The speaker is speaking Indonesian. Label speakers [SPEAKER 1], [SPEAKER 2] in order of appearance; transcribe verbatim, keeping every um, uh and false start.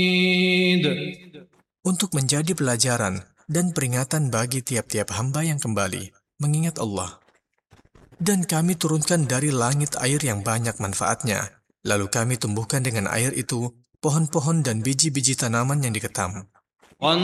[SPEAKER 1] Untuk menjadi pelajaran dan peringatan bagi tiap-tiap hamba yang kembali mengingat Allah. Dan kami turunkan dari langit air yang banyak manfaatnya. Lalu kami tumbuhkan dengan air itu pohon-pohon dan biji-biji tanaman yang diketam.